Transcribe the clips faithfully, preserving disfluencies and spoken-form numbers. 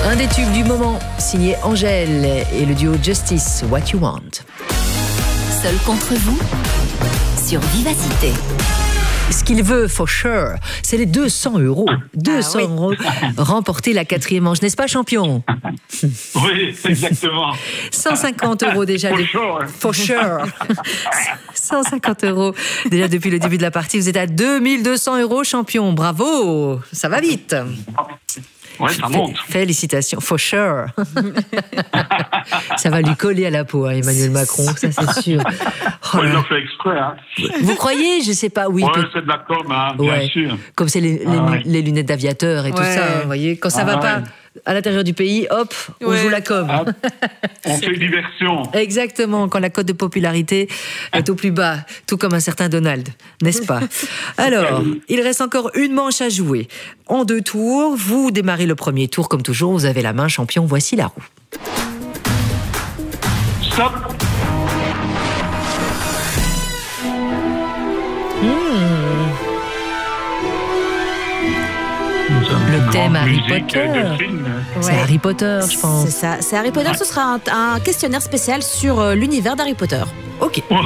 Un des tubes du moment, signé Angèle et le duo Justice, What You Want. Seul contre vous, sur Vivacité. Ce qu'il veut, for sure, c'est les deux cents euros. deux cents ah, oui. euros. Remporter la quatrième manche, n'est-ce pas, champion? Oui, exactement. cent cinquante euros déjà. For de... sure. For sure. cent cinquante euros déjà depuis le début de la partie. Vous êtes à deux mille deux cents euros, champion. Bravo. Ça va vite. Ouais, ça monte. Félicitations, for sure. Ça va lui coller à la peau, hein, Emmanuel Macron, ça c'est sûr. Oh, Ouais, il l'a fait exprès. Hein. vous croyez? Je sais pas, oui. Ouais, peut... c'est de la com, hein, bien ouais. sûr. Comme c'est les, les, Ah, ouais. les lunettes d'aviateur et tout Ouais. ça, hein, vous voyez. Quand ça Ah, va ouais. pas à l'intérieur du pays, hop, on Ouais. joue la com. Ah, on fait diversion. Exactement, quand la cote de popularité est au plus bas, tout comme un certain Donald, n'est-ce pas? Alors, il reste encore une manche à jouer. En deux tours, vous démarrez le premier tour, comme toujours, vous avez la main, champion, voici la roue. Stop. Le thème Harry Musique Potter. de film. C'est Ouais. Harry Potter, je pense. C'est ça, c'est Harry Potter. Ce sera un, un questionnaire spécial sur euh, l'univers d'Harry Potter. Ok. Oh.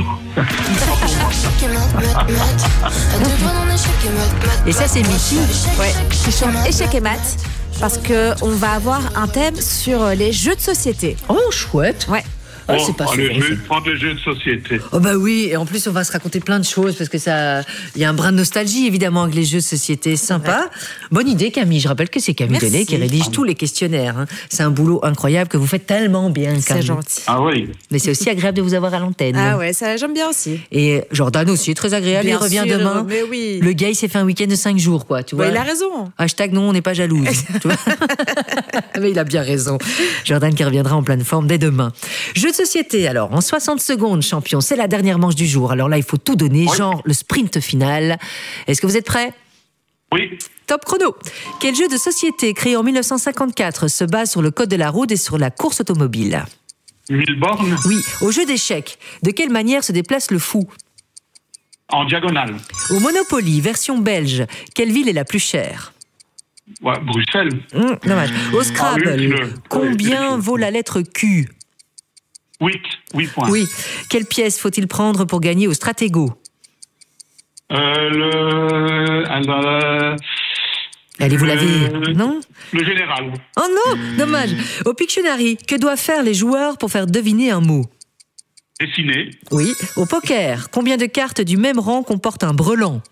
Et ça, c'est Mickey. Ouais. Qui chante Échec et maths. Parce que on va avoir un thème sur euh, les jeux de société. Oh, chouette. Ouais. Ah, Oh, c'est pas allez, souvent, je vais ça. prendre les jeux de société. Oh bah oui, et en plus on va se raconter plein de choses parce que ça, il y a un brin de nostalgie évidemment avec les jeux de société, sympa. Bonne idée Camille, je rappelle que c'est Camille Merci. Delay qui rédige tous les questionnaires. Hein. C'est un boulot incroyable que vous faites tellement bien C'est Camille. gentil. Ah oui. Mais c'est aussi agréable de vous avoir à l'antenne. Ah ouais, ça j'aime bien aussi. Et Jordan aussi, très agréable, Bien il revient sûr, demain. mais oui. Le gars il s'est fait un week-end de cinq jours quoi, tu vois. Bah, il a raison. Hashtag non, on n'est pas jalouse. Tu vois. Mais il a bien raison. Jordan qui reviendra en pleine forme dès demain. Jeu de société, alors, en soixante secondes, champion. C'est la dernière manche du jour. Alors là, il faut tout donner, Oui. genre le sprint final. Est-ce que vous êtes prêts? Oui. Top chrono. Quel jeu de société créé en mille neuf cent cinquante-quatre se base sur le code de la route et sur la course automobile? Mille bornes Oui, au jeu d'échecs. De quelle manière se déplace le fou? en diagonale. Au Monopoly, version belge, quelle ville est la plus chère? Ouais, Bruxelles. Hum, dommage. Au Scrabble, Ah, oui, le- combien oui, vaut la lettre Q? huit. huit points. Oui. Quelle pièce faut-il prendre pour gagner au Stratego? Euh, le. alors, Allez, vous l'avez. Euh, Non? Le général. Oh non, dommage. Au Pictionary, que doivent faire les joueurs pour faire deviner un mot? Dessiné. Oui. Au poker, combien de cartes du même rang comporte un brelan?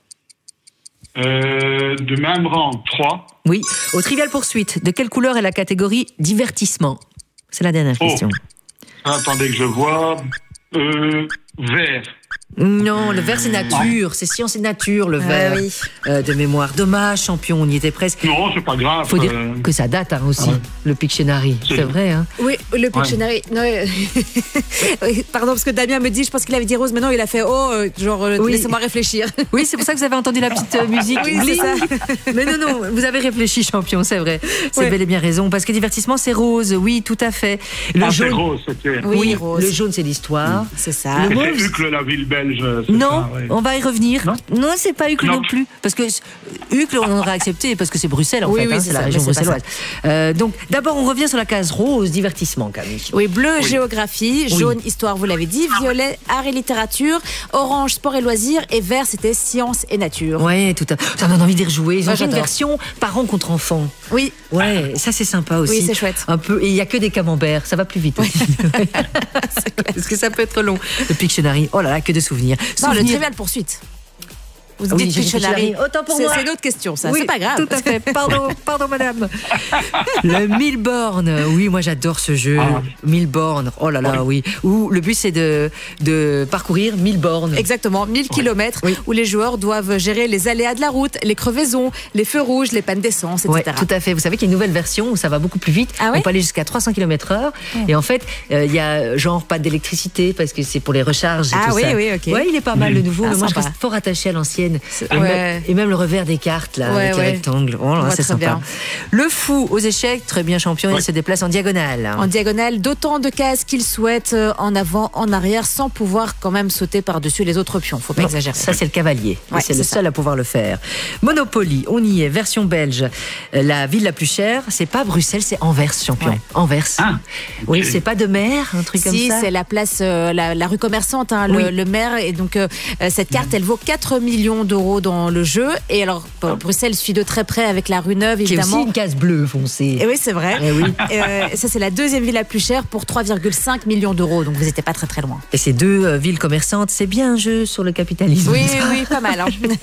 Euh, de même rang, trois. Oui. Au Trivial Poursuite, de quelle couleur est la catégorie divertissement? C'est la dernière Oh. question. Attendez que je vois. Euh, vert. Non, le vert c'est nature, c'est science et nature le vert. oui. Euh, de mémoire. Dommage, champion, on y était presque. Non, c'est pas grave. Faut dire euh, que ça date hein, aussi, ouais. le Pictionary. C'est- C'est vrai, hein? Oui, le Pictionary. Non, euh, oui, pardon, parce que Damien me dit, je pense qu'il avait dit rose, mais non, il a fait oh, euh, genre, euh, Oui. laissez-moi réfléchir. Oui, c'est pour ça que vous avez entendu la petite euh, musique. Oui, c'est ça. Mais non, non, vous avez réfléchi, champion, c'est vrai. C'est Ouais. bel et bien raison. Parce que divertissement, c'est rose. Oui, tout à fait. Le Ah, c'est jaune. rose, c'était. Oui, Oui, rose. le jaune, c'est l'histoire. C'est ça. Le Et mauve, c'est Uccle, la ville belge. c'est Non, ça, ouais. on va y revenir. Non, non c'est pas Uccle non. Non. plus. Parce que Uccle, on aurait accepté, parce que c'est Bruxelles, en Oui, fait. oui, hein, c'est c'est la ça, région mais c'est pas bruxelloise. Euh, donc, d'abord, on revient sur la case rose, divertissement, Camille. Oui, bleu, géographie, Oui. jaune, histoire, vous l'avez dit, violet, art et littérature, orange, sport et loisirs, et vert, c'était science et nature. Ouais, tout à fait. Ça donne envie d'y rejouer. Ils ont Moi, fait une j'adore. version parents contre enfants. Oui, Ouais, ça c'est sympa aussi. Oui, c'est chouette. Un peu, et il y a que des camemberts, ça va plus vite. aussi. Parce que ça peut être long. Le Pictionary, oh là là, que de souvenirs. non, le Souvenirs- trivial poursuite. Vous Ah oui, dites j'ai dit Pictionary. Pictionary. Autant pour C'est- moi. C'est une autre question, ça. Oui, C'est pas grave. Tout à fait. Pardon, pardon, madame. Le mille bornes. Oui, moi j'adore ce jeu. Ah. mille bornes. Oh là là, oui. Où le but c'est de, de parcourir mille bornes. Exactement, mille kilomètres Oui. où les joueurs doivent gérer les aléas de la route, les crevaisons, les feux rouges, les pannes d'essence, et Ouais, cetera. tout à fait. Vous savez qu'il y a une nouvelle version où ça va beaucoup plus vite. Ah ouais On peut aller jusqu'à trois cents kilomètres heure. Et en fait, euh, il y a genre pas d'électricité parce que c'est pour les recharges et Ah tout oui, ça. oui, ok. Ouais, il est pas mal le nouveau. Ah, mais moi, je sympa. reste fort attachée à l'ancienne. l'ancienne. Et, ouais. même- et même le revers des cartes, là, Ouais, avec ouais. les rectangles. Oh là, voit c'est très sympa. bien. Le fou aux échecs, très bien champion, Ouais. il se déplace en diagonale. En diagonale, d'autant de cases qu'il souhaite, euh, en avant, en arrière, sans pouvoir quand même sauter par-dessus les autres pions. Faut pas Non, exagérer. ça, c'est le cavalier. Ouais, Et c'est le c'est seul à pouvoir le faire. Monopoly, on y est, version belge. Euh, La ville la plus chère, c'est pas Bruxelles, c'est Anvers, champion. Ouais. Anvers. Ah, Oui, ok. c'est pas de mer, un truc comme Si, ça. c'est la place, euh, la, la rue commerçante, hein, le, Oui. le maire. Et donc, euh, euh, cette carte, elle vaut quatre millions d'euros dans le jeu. Et alors, bon, Bruxelles suit de très près avec la rue Neuve, Qui est évidemment. aussi une case bleue foncée. Et oui, c'est vrai. Eh oui. Et, euh, ça, c'est la deuxième ville la plus chère pour trois virgule cinq millions d'euros. Donc, vous n'étiez pas très très loin. Et ces deux euh, villes commerçantes, c'est bien un jeu sur le capitalisme. Oui, oui, pas mal. hein.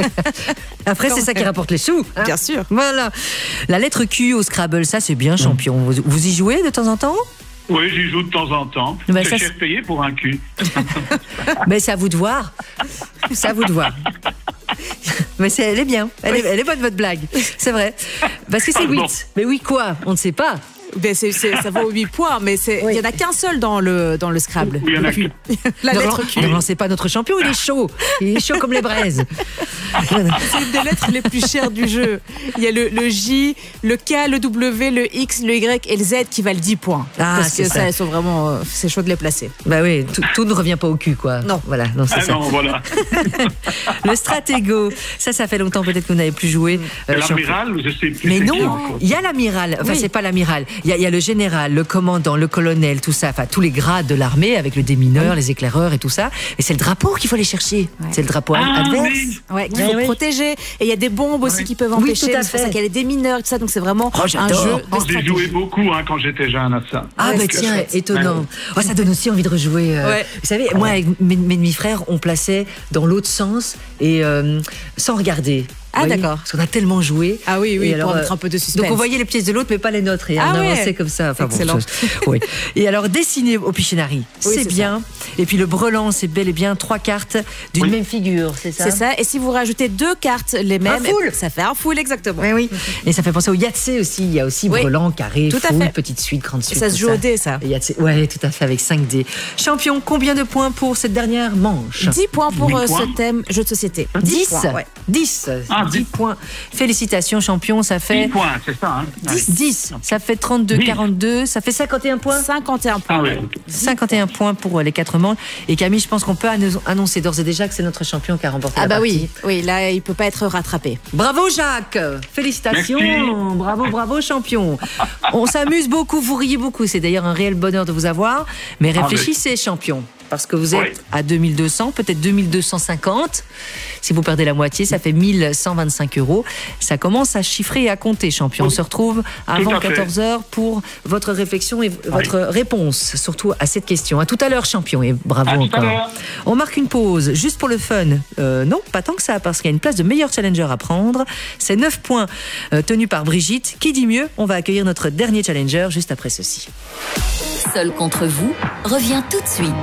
Après, c'est ça qui rapporte les sous. hein. Bien sûr. Voilà. La lettre Q au Scrabble, ça c'est bien champion. Vous, vous y jouez de temps en temps? Oui, j'y joue de temps en temps. Mais c'est ça, cher c'est- payé pour un cul. Mais c'est à vous de voir. C'est à vous de voir. Mais c'est, elle est bien. Elle, est, elle est bonne votre blague. C'est vrai. Parce que c'est Pardon. huit. Mais oui quoi? On ne sait pas. Ben, c'est, c'est- ça vaut huit points, mais c'est- il Oui. n'y en a qu'un seul dans le, dans le Scrabble. Il y en a Le Q. que- La ne, lettre relan- Q. ne relancez pas notre champion, il est chaud. Il est chaud comme les braises. C'est une des lettres les plus chères du jeu. Il y a le, le J, le K, le W, le X, le Y et le Z qui valent dix points. Ah, Parce c'est que ça. ça, elles sont vraiment. euh, c'est chaud de les placer. Bah oui, tout, tout ne revient pas au cul quoi. Non. Voilà, non, c'est Ah ça. non, voilà. Le Stratego, ça, ça fait longtemps peut-être que vous n'avez plus joué. Euh, champion. L'amiral, je sais plus. Mais c'est qui non, encore. il y a l'amiral. Enfin, Oui. c'est pas l'amiral. Il y, a- il y a le général, le commandant, le colonel, tout ça. Enfin, tous les grades de l'armée avec le démineur, les éclaireurs et tout ça. Et c'est le drapeau qu'il faut aller chercher. Ouais. C'est le drapeau Ah, adverse. oui. Ouais, qu'il Ouais, faut oui. protéger. Et il y a des bombes aussi Ouais. qui peuvent Oui, empêcher. tout à C'est pour fait. ça qu'il y a des démineurs et tout ça. Donc c'est vraiment Oh, un j'adore. jeu Oh, de Oh, j'ai stratégie. joué beaucoup hein, quand j'étais jeune à ça. Ah, Ouais, bah c'est tiens, chouette. étonnant. Oh, ça donne aussi envie de rejouer. euh, Ouais. Vous savez, moi, avec mes, mes demi-frères, on plaçait dans l'autre sens et euh, sans regarder. Ah, Vous voyez, d'accord. Parce qu'on a tellement joué. Ah oui, oui, Et pour alors, mettre euh, un peu de suspense. Donc on voyait les pièces de l'autre, mais pas les nôtres. Et Ah on ouais. avançait comme ça. Enfin, bon, Excellent. ça- oui. Et alors dessiner au Pictionary, c'est c'est bien. Et puis le brelan, c'est bel et bien trois cartes d'une Oui. même figure, c'est ça. C'est ça. Et si vous rajoutez deux cartes les mêmes, full. ça fait un full exactement. Oui, oui. Et ça fait penser au Yahtzee aussi. Il y a aussi Oui. brelan, carré, Tout à full, fait. petite suite, grande suite. Ça se tout joue au dé, ça. Et Yahtzee, ouais, tout à fait, avec cinq dés. Champion, combien de points pour cette dernière manche? dix points pour Huit euh, points. ce thème jeu de société. dix. points, ouais. dix. Ah, dix dix. points. Félicitations, champion. Ça fait dix points, c'est ça. Hein. dix. dix. Ça fait trente-deux, dix. quarante-deux. Ça fait cinquante et un points. cinquante et un points. Ah ouais. cinquante et un points pour euh, les quatre manches. Et Camille, je pense qu'on peut annon- annoncer d'ores et déjà que c'est notre champion qui a remporté Ah la bah partie. oui, oui, là il peut pas être rattrapé. Bravo Jacques, félicitations, Merci. bravo, bravo champion. On s'amuse beaucoup, vous riez beaucoup, c'est d'ailleurs un réel bonheur de vous avoir. Mais Ah, réfléchissez champion, parce que vous êtes Ouais. à deux mille deux cents, peut-être deux mille deux cent cinquante. Si vous perdez la moitié, ça fait mille cent vingt-cinq euros. Ça commence à chiffrer et à compter champion. On se retrouve avant à fait. quatorze heures pour votre réflexion et votre réponse, surtout à cette question. À tout à l'heure champion et bravo À tout à encore. l'heure. On marque une pause, juste pour le fun. Euh, non, pas tant que ça, parce qu'il y a une place de meilleur challenger à prendre. C'est neuf points euh, tenus par Brigitte. Qui dit mieux? On va accueillir notre dernier challenger juste après ceci. Seul contre vous revient tout de suite.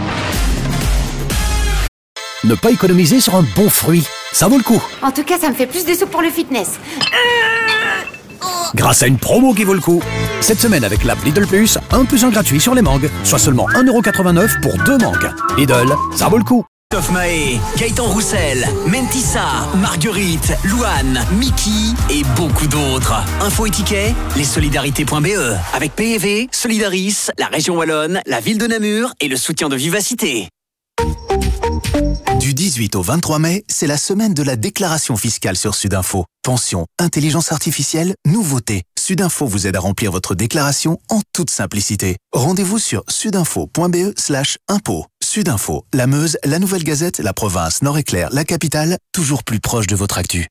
Ne pas économiser sur un bon fruit, ça vaut le coup. En tout cas, ça me fait plus de sous pour le fitness. Grâce à une promo qui vaut le coup. Cette semaine avec l'app Lidl Plus, un plus un gratuit sur les mangues, soit seulement un euro quatre-vingt-neuf pour deux mangues. Lidl, ça vaut le coup. Christophe Mahé, Gaëtan Roussel, Mentissa, Marguerite, Louane, Mickey et beaucoup d'autres. Info et tickets, lessolidarités point b e. Avec P E V, Solidaris, la région Wallonne, la ville de Namur et le soutien de Vivacité. Du dix-huit au vingt-trois mai, c'est la semaine de la déclaration fiscale sur Sudinfo. Pension, intelligence artificielle, nouveautés. Sudinfo vous aide à remplir votre déclaration en toute simplicité. Rendez-vous sur sudinfo.be slash impôt. Sudinfo, la Meuse, la Nouvelle Gazette, la province Nord-Éclair, la capitale, toujours plus proche de votre actu.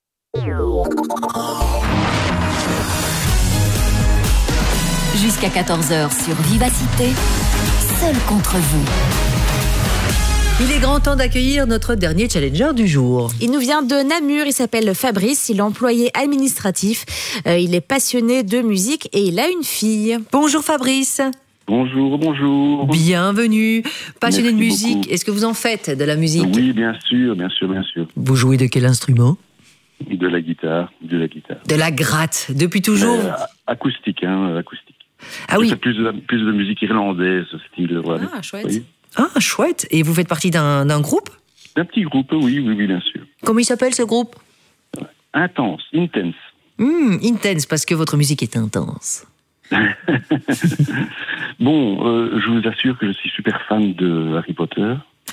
Jusqu'à quatorze heures sur Vivacité, seul contre vous. Il est grand temps d'accueillir notre dernier challenger du jour. Il nous vient de Namur, il s'appelle Fabrice, il est employé administratif, euh, il est passionné de musique et il a une fille. Bonjour Fabrice. Bonjour, bonjour. Bienvenue. Passionné de Merci musique. beaucoup. Est-ce que vous en faites de la musique? Oui, bien sûr, bien sûr, bien sûr. Vous jouez de quel instrument? De la guitare, de la guitare. De la gratte. Depuis toujours? Euh, acoustique, hein, acoustique. Ah Je oui. fais plus de, plus de musique irlandaise, ce style. Voilà. Ah, chouette. Oui. Ah, chouette. Et vous faites partie d'un d'un groupe? Un petit groupe, oui, oui, oui, bien sûr. Comment il s'appelle ce groupe? Intense, intense. Mmh, intense, parce que votre musique est intense. Bon, euh, je vous assure que je suis super fan de Harry Potter.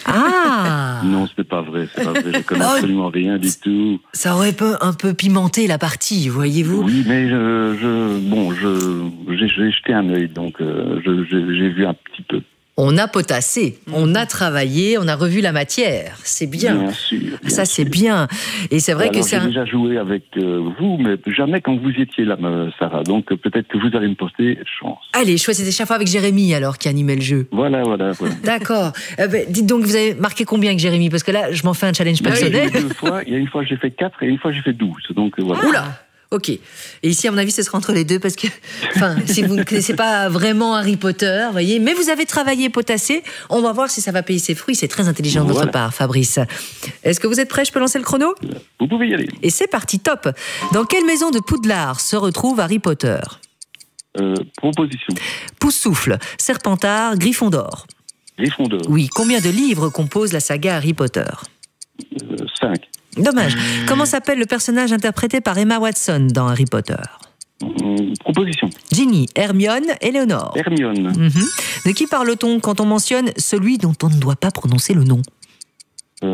Ah. Non, c'est pas vrai, c'est pas vrai. Je connais Oh, absolument rien du tout. Ça aurait peu, un peu pimenté la partie, voyez-vous. Oui, mais je, je bon, je, j'ai, j'ai jeté un œil, donc euh, je, je- j'ai vu un petit peu. On a potassé, on a travaillé, on a revu la matière. C'est bien. Bien sûr. bien Ça, c'est sûr. bien. Et c'est vrai Alors, que c'est j'ai un... déjà joué avec euh, vous, mais jamais quand vous étiez là, euh, Sarah. Donc euh, peut-être que vous allez me porter chance. Allez, choisissez chaque fois avec Jérémy, alors, qui animait le jeu. Voilà, voilà, voilà. D'accord. Euh, ben, dites donc, vous avez marqué combien avec Jérémy? Parce que là, je m'en fais un challenge Moi, j'ai personnel. joué deux fois. Il y a une fois j'ai fait quatre et une fois j'ai fait douze. Donc euh, voilà. Oula. Ok. Et ici, à mon avis, ce sera entre les deux parce que, enfin, si vous ne connaissez pas vraiment Harry Potter, voyez, mais vous avez travaillé, potassé, on va voir si ça va payer ses fruits. C'est très intelligent de votre Voilà. part, Fabrice. Est-ce que vous êtes prêt? Je peux lancer le chrono? Vous pouvez y aller. Et c'est parti, top. Dans quelle maison de Poudlard se retrouve Harry Potter? Euh, proposition. Poussoufle, Serpentard, Gryffondor. Gryffondor. Oui, combien de livres composent la saga Harry Potter? Euh, cinq. Dommage. Comment s'appelle le personnage interprété par Emma Watson dans Harry Potter? Euh, proposition. Ginny, Hermione, Éléonore. Hermione. Mhm. De qui parle-t-on quand on mentionne celui dont on ne doit pas prononcer le nom? Euh,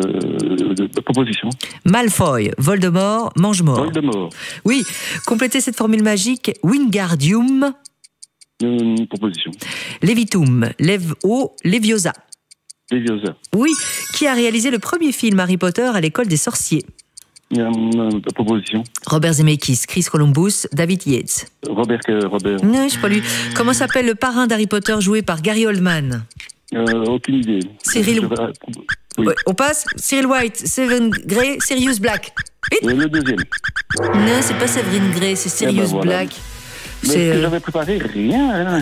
de- proposition. Malfoy, Voldemort, Mangemort. Voldemort. Oui, complétez cette formule magique. Wingardium, Euh, proposition. Levitum, Levo, Leviosa. Leviosa. Oui, qui a réalisé le premier film Harry Potter à l'école des sorciers? Euh, euh, proposition. Robert Zemeckis, Chris Columbus, David Yates. Robert. euh, Robert. Non, je pas lui. Comment s'appelle le parrain d'Harry Potter joué par Gary Oldman? Euh, aucune idée. Cyril- Je- euh, oui. Ouais, on passe. Cyril White, Seven Grey, Sirius Black. Euh, le deuxième. Non, c'est pas Severine Grey, c'est Sirius Eh ben voilà. Black. Mais C'est, est-ce que euh, j'avais préparé rien. Hein.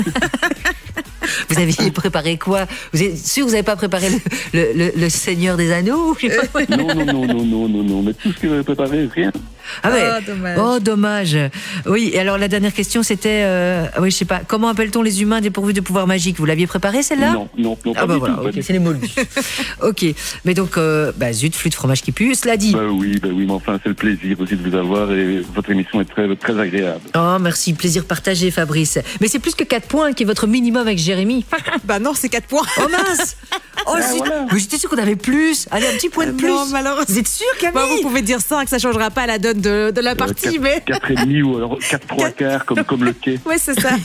Vous aviez préparé quoi? Vous êtes sûr que vous n'avez pas préparé le, le, le- le Seigneur des Anneaux? Je sais pas. Non, non, non, non, non, non, non. Mais tout ce que j'avais préparé, rien. Ah ouais. Oh, dommage. Oh, dommage. Oui, et alors la dernière question, c'était, euh, ah oui, je sais pas, comment appelle-t-on les humains dépourvus de pouvoirs magiques? Vous l'aviez préparé celle-là? Non, non, non, pas Ah bah du voilà, tout. pas ok, du c'est les moldus. Ok, mais donc, euh, bah zut, flûte, fromage qui pue, cela dit. Bah oui, bah oui, mais enfin, c'est le plaisir aussi de vous avoir et votre émission est très, très agréable. Oh, merci, plaisir partagé, Fabrice. Mais c'est plus que quatre points qui est votre minimum avec Jérémy. Bah non, c'est quatre points. Oh mince. Oh, zut. voilà. Mais j'étais sûr qu'on avait plus. Allez, un petit point de plus. Non, malheureusement. Vous êtes sûr, Camille? Bah, vous pouvez dire cinq, ça changera pas la donne de, de la partie, quatre, mais. quatre et demi ou alors quatre trois quarts comme, comme le quai. Ouais, c'est ça.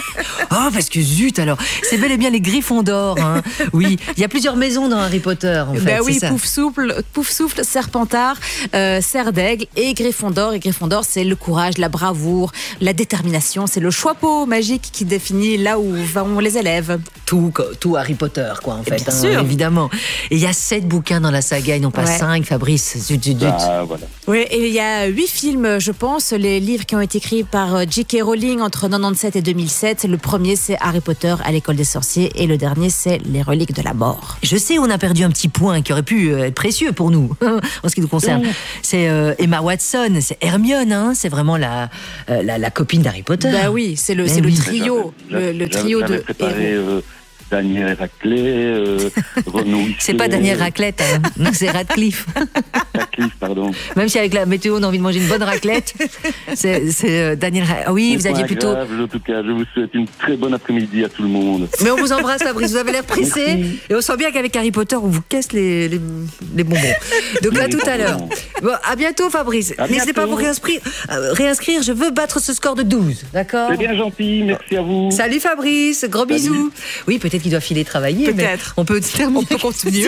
Oh, parce que zut, alors, c'est bel et bien les Gryffondors. Hein. Oui, il y a plusieurs maisons dans Harry Potter, en fait. Bah oui, c'est ça. pouf souffle, pouf souffle, Serpentard, euh, Serre d'aigle et Gryffondor. Et Gryffondor, c'est le courage, la bravoure, la détermination. C'est le chapeau magique qui définit là où vont les élèves. Tout, quoi, tout Harry Potter, quoi, en fait. bien hein, sûr. évidemment. Et il y a sept bouquins dans la saga, et non pas Ouais. cinq, Fabrice. Zut, zut, zut. Ah, voilà. Oui, et il y a huit films, je pense, les livres qui ont été écrits par euh, J K Rowling entre quatre-vingt-dix-sept et deux mille sept. Le premier, c'est Harry Potter à l'école des sorciers, et le dernier, c'est Les reliques de la mort. Je sais, on a perdu un petit point qui aurait pu euh, être précieux pour nous, en ce qui nous concerne. C'est euh, Emma Watson, c'est Hermione, hein, c'est vraiment la, euh, la, la copine d'Harry Potter. Bah oui, c'est le, Mais c'est le oui. trio, J'avais- le, le j'avais- trio j'avais de préparé héros. euh, Daniel Radcliffe, euh, Renaud Huisset, C'est pas Daniel Raclette, hein. Non, c'est Radcliffe. Radcliffe, pardon. Même si avec la météo on a envie de manger une bonne raclette, c'est c'est, euh, Daniel. Ra- Ah oui, C'est vous pas aviez plutôt. grave, en tout cas, je vous souhaite une très bonne après-midi à tout le monde. Mais on vous embrasse, Fabrice. Vous avez l'air pressé. Merci. Et on sent bien qu'avec Harry Potter, on vous casse les, les, les bonbons. Donc à Les tout à l'heure. bonbons. Bon, à bientôt, Fabrice. À N'hésitez pas à vous bientôt. réinscrire. euh, réinscrire. Je veux battre ce score de douze. D'accord? C'est bien gentil, merci à vous. Salut Fabrice, gros Salut. bisous. Oui, peut-être qu'il doit filer travailler. mais Peut-être. On peut terminer. On peut continuer.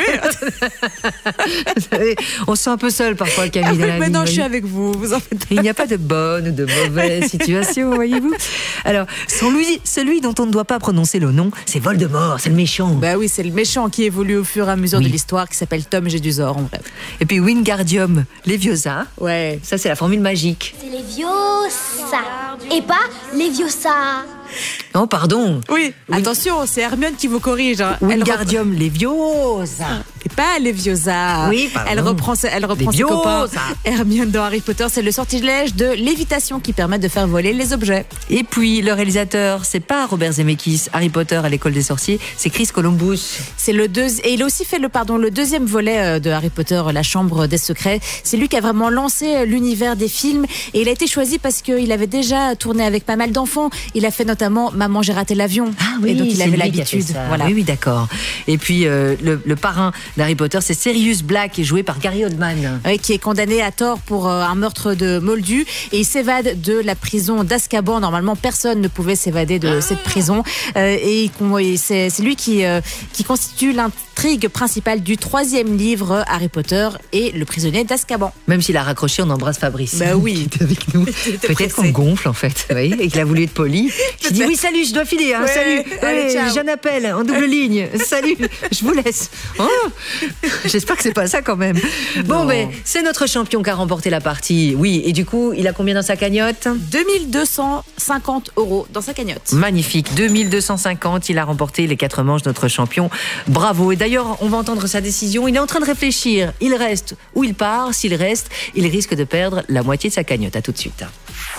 Vous savez, on se sent un peu seul parfois, Camille. dans la vie, Maintenant, je suis voyez. avec vous. Vous en faites Il n'y a pas de bonne ou de mauvaise situation, voyez-vous. Alors, celui, celui dont on ne doit pas prononcer le nom, c'est Voldemort, c'est le méchant. Bah oui, c'est le méchant qui évolue au fur et à mesure Oui. de l'histoire, qui s'appelle Tom Jedusor, en vrai. Et puis Wingardium Leviosa, Ouais. ça c'est la formule magique. C'est les Viosa et pas les Viosa. Oh, pardon. Oui, attention, c'est Hermione qui vous corrige. hein. Elle Wingardium Leviosa. repre- Et pas Leviosa. Oui, pardon. Elle reprend, elle reprend ses Leviosa. copains Hermione dans Harry Potter. C'est le sortilège de lévitation qui permet de faire voler les objets. Et puis, le réalisateur, c'est pas Robert Zemeckis, Harry Potter à l'école des sorciers, c'est Chris Columbus. C'est le deux, et il a aussi fait le, pardon, le deuxième volet de Harry Potter, La Chambre des Secrets. C'est lui qui a vraiment lancé l'univers des films et il a été choisi parce qu'il avait déjà tourné avec pas mal d'enfants. Il a fait notamment Maman, j'ai raté l'avion. Ah oui, et donc il c'est avait lui qui a fait l'habitude. ça. Voilà. Oui, oui, d'accord. Et puis, euh, le, le parrain d'Harry Potter, c'est Sirius Black, joué par Gary Oldman. Oui, qui est condamné à tort pour euh, un meurtre de Moldu et il s'évade de la prison d'Azkaban. Normalement, personne ne pouvait s'évader de ah. cette prison euh, et, et c'est, c'est lui qui, euh, qui constitue l'intrigue principale du troisième livre Harry Potter et le prisonnier d'Azkaban. Même s'il a raccroché, on embrasse Fabrice. Bah oui. Qui est avec nous. Peut-être pressé. qu'on gonfle en fait, vous voyez, et qu'il a voulu être poli. J'ai dit oui, salut, je dois filer, hein, ouais, salut. Allez, Ouais, ciao. j'ai un appel en double ligne. Salut, je vous laisse. Oh, j'espère que c'est pas ça quand même. Bon, ben, c'est notre champion qui a remporté la partie. Oui, et du coup, il a combien dans sa cagnotte ? deux mille deux cent cinquante euros dans sa cagnotte. Magnifique, deux mille deux cent cinquante, il a remporté les quatre manches, notre champion. Bravo. Et d'ailleurs, on va entendre sa décision. Il est en train de réfléchir. Il reste ou il part. S'il reste, il risque de perdre la moitié de sa cagnotte. À tout de suite.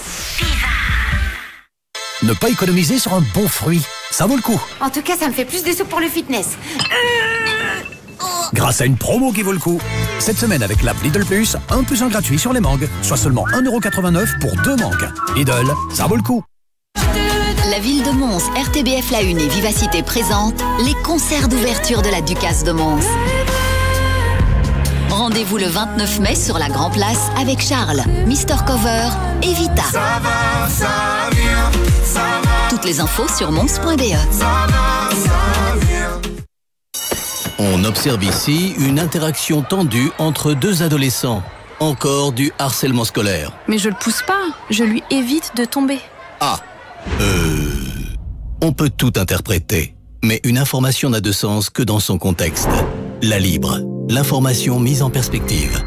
Ne pas économiser sur un bon fruit, ça vaut le coup. En tout cas, ça me fait plus de sous pour le fitness. Grâce à une promo qui vaut le coup. Cette semaine avec l'app Lidl Plus, un plus un gratuit sur les mangues, soit seulement un euro quatre-vingt-neuf pour deux mangues. Lidl, ça vaut le coup. La ville de Mons, R T B F La Une et Vivacité présentent les concerts d'ouverture de la Ducasse de Mons. Rendez-vous le vingt-neuf mai sur la Grand Place avec Charles, Mister Cover et Vita. Ça va, ça vient, ça va. Toutes les infos sur mons point b e. Ça va, ça vient. On observe ici une interaction tendue entre deux adolescents. Encore du harcèlement scolaire. Mais je le pousse pas, je lui évite de tomber. Ah, euh... on peut tout interpréter. Mais une information n'a de sens que dans son contexte. La Libre, l'information mise en perspective.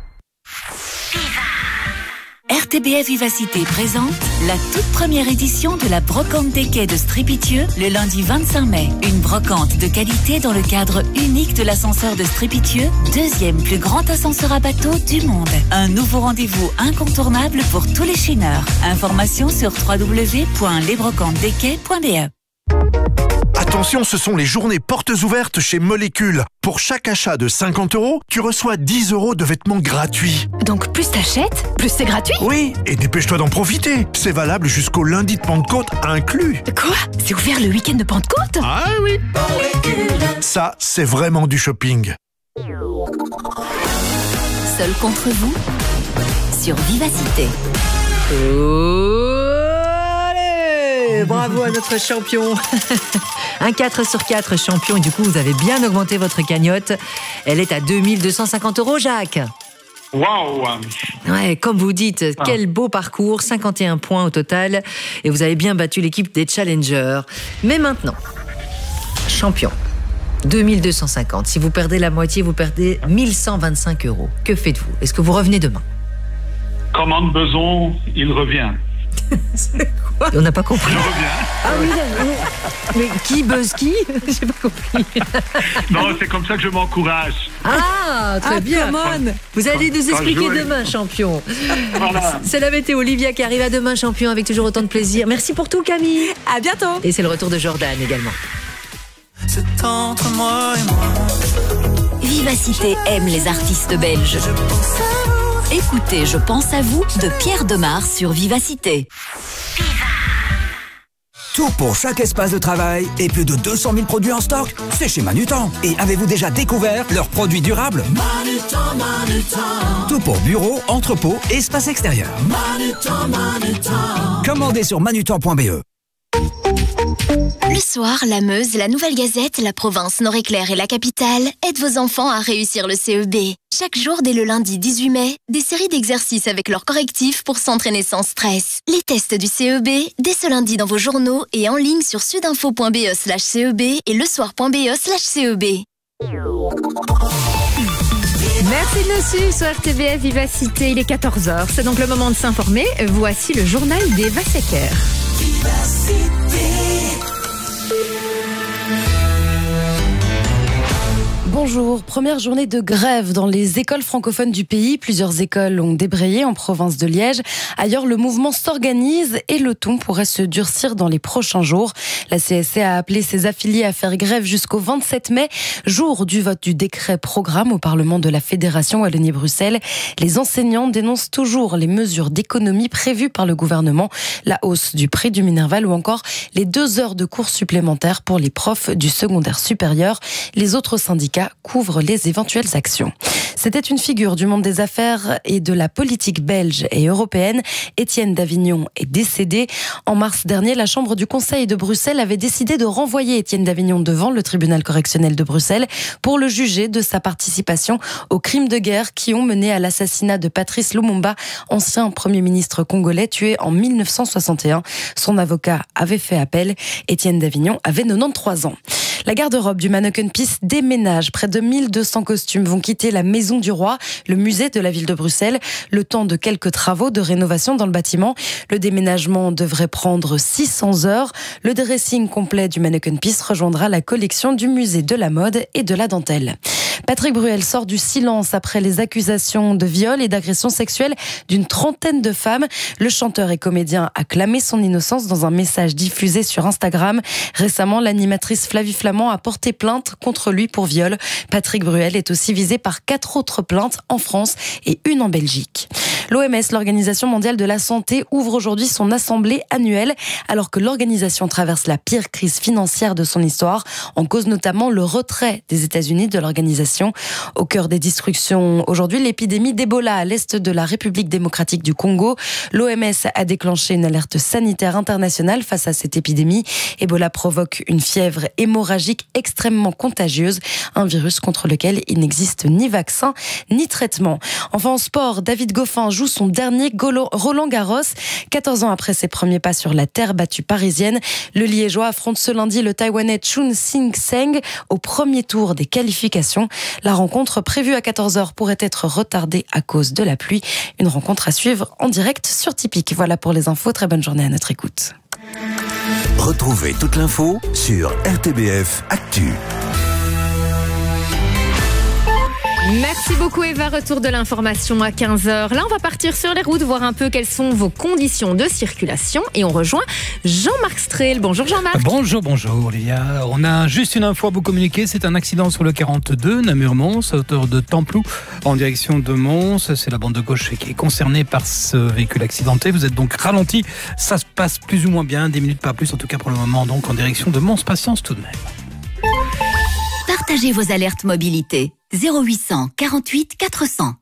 R T B F Vivacité présente la toute première édition de la brocante des quais de Strépitieux le lundi vingt-cinq mai. Une brocante de qualité dans le cadre unique de l'ascenseur de Strépitieux, deuxième plus grand ascenseur à bateau du monde. Un nouveau rendez-vous incontournable pour tous les chineurs. Information sur w w w point les brocantes des quais point b e. Attention, ce sont les journées portes ouvertes chez Molécule. Pour chaque achat de cinquante euros, tu reçois dix euros de vêtements gratuits. Donc plus t'achètes, plus c'est gratuit ? Oui, et dépêche-toi d'en profiter. C'est valable jusqu'au lundi de Pentecôte inclus. Quoi ? C'est ouvert le week-end de Pentecôte ? Ah oui. Ça, c'est vraiment du shopping. Seul contre vous sur Vivacité. Oh, allez, bravo à notre champion. Un quatre sur quatre champion. Et du coup, vous avez bien augmenté votre cagnotte. Elle est à deux mille deux cent cinquante euros, Jacques. Waouh! Ouais, comme vous dites, ah. Quel beau parcours, cinquante et un points au total. Et vous avez bien battu l'équipe des challengers. Mais maintenant, champion, deux mille deux cent cinquante. Si vous perdez la moitié, vous perdez mille cent vingt-cinq euros. Que faites-vous? Est-ce que vous revenez demain? Commande besoin, il revient. C'est quoi? On n'a pas compris. Il revient. Ah oui, mais qui buzz qui? J'ai pas compris. Non, c'est comme ça que je m'encourage. Ah, très ah, bien. Vous allez nous expliquer demain, champion. Voilà. C'est la météo. Olivia qui arrive à demain, champion, avec toujours autant de plaisir. Merci pour tout, Camille. À bientôt. Et c'est le retour de Jordan également. C'est entre moi et moi. Vivacité aime les artistes belges. Écoutez, je pense à vous de Pierre Demar sur Vivacité. Tout pour chaque espace de travail et plus de deux cent mille produits en stock, c'est chez Manutan. Et avez-vous déjà découvert leurs produits durables? Manutan, Manutan. Tout pour bureau, entrepôt, espace extérieur. Manutan, Manutan. Commandez sur manutan point b e. Le soir, la Meuse, la Nouvelle Gazette, la province Nord-Éclair et la capitale aident vos enfants à réussir le C E B. Chaque jour, dès le lundi dix-huit mai, des séries d'exercices avec leurs correctifs pour s'entraîner sans stress. Les tests du C E B, dès ce lundi dans vos journaux et en ligne sur sudinfo point b e slash C E B et lesoir point b e slash C E B. Merci de nous suivre sur R T B F Vivacité. Il est quatorze heures. C'est donc le moment de s'informer. Voici le journal d'Eva Secker. Bonjour, première journée de grève dans les écoles francophones du pays. Plusieurs écoles ont débrayé en province de Liège. Ailleurs, le mouvement s'organise et le ton pourrait se durcir dans les prochains jours. La C S C a appelé ses affiliés à faire grève jusqu'au vingt-sept mai, jour du vote du décret programme au Parlement de la Fédération Wallonie-Bruxelles. Les enseignants dénoncent toujours les mesures d'économie prévues par le gouvernement, la hausse du prix du Minerval ou encore les deux heures de cours supplémentaires pour les profs du secondaire supérieur. Les autres syndicats couvrent les éventuelles actions. C'était une figure du monde des affaires et de la politique belge et européenne. Étienne Davignon est décédé. En mars dernier, la Chambre du Conseil de Bruxelles avait décidé de renvoyer Étienne Davignon devant le tribunal correctionnel de Bruxelles pour le juger de sa participation aux crimes de guerre qui ont mené à l'assassinat de Patrice Lumumba, ancien Premier ministre congolais tué en mille neuf cent soixante et un. Son avocat avait fait appel. Étienne Davignon avait quatre-vingt-treize ans. La garde-robe du Manneken Pis déménage. Près de mille deux cents costumes vont quitter la Maison du Roi, le musée de la ville de Bruxelles, le temps de quelques travaux de rénovation dans le bâtiment. Le déménagement devrait prendre six cents heures. Le dressing complet du Manneken Pis rejoindra la collection du musée de la mode et de la dentelle. Patrick Bruel sort du silence après les accusations de viol et d'agression sexuelle d'une trentaine de femmes. Le chanteur et comédien a clamé son innocence dans un message diffusé sur Instagram. Récemment, l'animatrice Flavie Flamand a porté plainte contre lui pour viol. Patrick Bruel est aussi visé par quatre autres plaintes en France et une en Belgique. L'O M S, l'Organisation mondiale de la santé, ouvre aujourd'hui son assemblée annuelle alors que l'organisation traverse la pire crise financière de son histoire, en cause notamment le retrait des États-Unis de l'organisation. Au cœur des discussions aujourd'hui, l'épidémie d'Ebola à l'est de la République démocratique du Congo. L'O M S a déclenché une alerte sanitaire internationale face à cette épidémie. Ebola provoque une fièvre hémorragique extrêmement contagieuse, un virus contre lequel il n'existe ni vaccin ni traitement. Enfin en sport, David Goffin joue son dernier Roland Garros. quatorze ans après ses premiers pas sur la terre battue parisienne, le Liégeois affronte ce lundi le Taïwanais Chun Sing Seng au premier tour des qualifications. La rencontre prévue à quatorze heures pourrait être retardée à cause de la pluie. Une rencontre à suivre en direct sur Tipeee. Voilà pour les infos. Très bonne journée à notre écoute. Retrouvez toute l'info sur R T B F Actu. Merci beaucoup Eva, retour de l'information à quinze heures. Là, on va partir sur les routes, voir un peu quelles sont vos conditions de circulation. Et on rejoint Jean-Marc Strel. Bonjour Jean-Marc. Bonjour, bonjour Léa. On a juste une info à vous communiquer. C'est un accident sur le quarante-deux, Namur-Mons, à hauteur de Templou, en direction de Mons. C'est la bande de gauche qui est concernée par ce véhicule accidenté. Vous êtes donc ralenti. Ça se passe plus ou moins bien, dix minutes pas plus, en tout cas pour le moment, donc en direction de Mons. Patience tout de même. Partagez vos alertes mobilité. zéro huit cent quarante-huit quatre cents.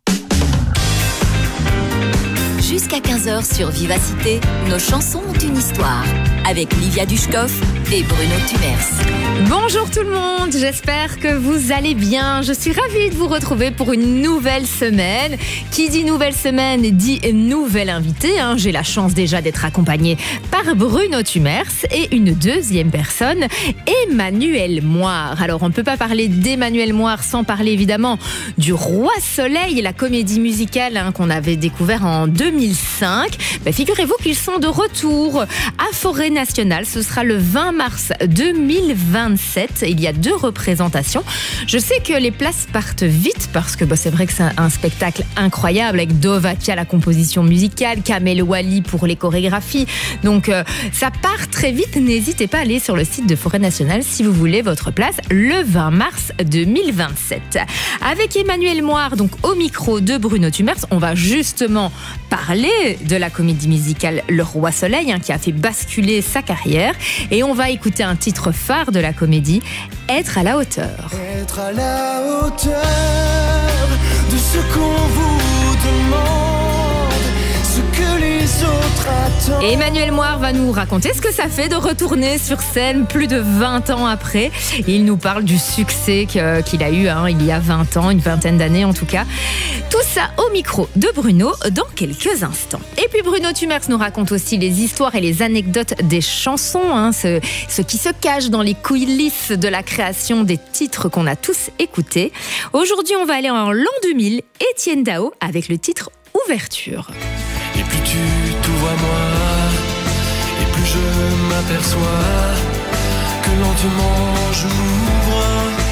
Jusqu'à quinze heures sur Vivacité, nos chansons ont une histoire. Avec Livia Dushkov et Bruno Tumers. Bonjour tout le monde, j'espère que vous allez bien. Je suis ravie de vous retrouver pour une nouvelle semaine. Qui dit nouvelle semaine dit nouvelle invitée. Hein. J'ai la chance déjà d'être accompagnée par Bruno Tumers et une deuxième personne, Emmanuel Moire. Alors on ne peut pas parler d'Emmanuel Moire sans parler évidemment du Roi Soleil, la comédie musicale hein, qu'on avait découvert en deux mille cinq. Ben, figurez-vous qu'ils sont de retour à Forêt Nationale. Ce sera le vingt mars deux mille vingt-sept. Il y a deux représentations. Je sais que les places partent vite parce que bah, c'est vrai que c'est un spectacle incroyable avec Dovatia, la composition musicale, Kamel Wally pour les chorégraphies. Donc euh, ça part très vite. N'hésitez pas à aller sur le site de Forêt Nationale si vous voulez votre place le vingt mars deux mille vingt-sept. Avec Emmanuel Moire, donc au micro de Bruno Tumers, on va justement parler de la comédie musicale Le Roi Soleil hein, qui a fait basculer sa carrière. Et on va écouter un titre phare de la comédie, Être à la hauteur. Être à la hauteur de ce qu'on vous demande, ce que les autres attendent. Et Emmanuel Moire va nous raconter ce que ça fait de retourner sur scène plus de vingt ans après. Il nous parle du succès qu'il a eu hein, il y a vingt ans, une vingtaine d'années en tout cas. Tout ça au micro de Bruno dans quelques instants. Et puis Bruno Tumers nous raconte aussi les histoires et les anecdotes des chansons, hein, ce, ce qui se cache dans les coulisses de la création des titres qu'on a tous écoutés. Aujourd'hui, on va aller en l'an deux mille, Étienne Dao avec le titre Ouverture. Et plus tu t'ouvres à moi, et plus je m'aperçois que lentement je m'ouvre.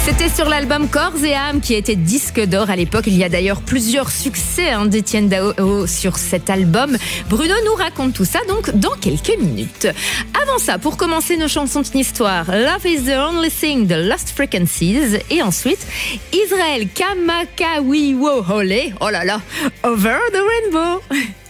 C'était sur l'album Corps et âme qui était disque d'or à l'époque. Il y a d'ailleurs plusieurs succès hein, d'Étienne Dao sur cet album. Bruno nous raconte tout ça donc dans quelques minutes. Avant ça, pour commencer nos chansons de histoire, Love is the Only Thing de Lost Frequencies et ensuite Israël Kamakawiwohole, oh là là, Over the Rainbow.